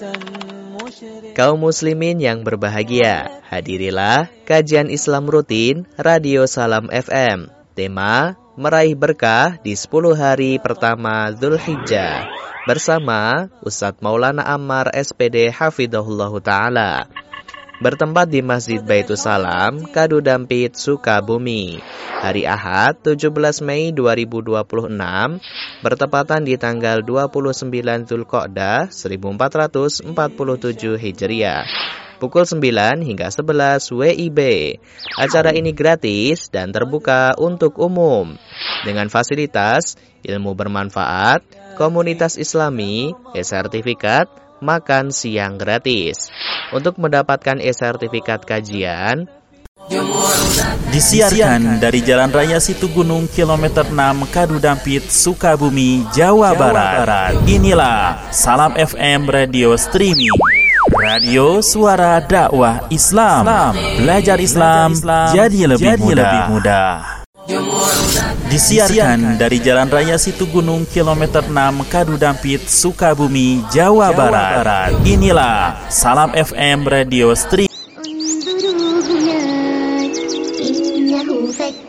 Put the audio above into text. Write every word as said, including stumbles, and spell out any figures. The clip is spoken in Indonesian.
Kaum muslimin yang berbahagia, hadirilah kajian Islam rutin Radio Salam F M. Tema, meraih berkah di sepuluh hari pertama Dzulhijjah. Bersama Ustadz Maulana Ammar S P D Hafidhahullahu Ta'ala. Bertempat di Masjid Baitus Salam, Kadu Dampit, Sukabumi. Hari Ahad, tujuh belas Mei dua ribu dua puluh enam, bertepatan di tanggal dua puluh sembilan Dzulqa'dah seribu empat ratus empat puluh tujuh Hijriah. Pukul sembilan hingga sebelas W I B. Acara ini gratis dan terbuka untuk umum. Dengan fasilitas, ilmu bermanfaat, komunitas Islami, e-sertifikat, makan siang gratis. Untuk mendapatkan e-sertifikat kajian, disiarkan dari Jalan Raya Situgunung kilometer enam Kadu Dampit, Sukabumi, Jawa Barat. Inilah Salam F M Radio Streaming, radio suara dakwah Islam. Belajar Islam jadi lebih mudah. Disiarkan dari Jalan Raya Situgunung kilometer enam Kadu Dampit, Sukabumi, Jawa Barat. Inilah Salam F M Radio Streaming.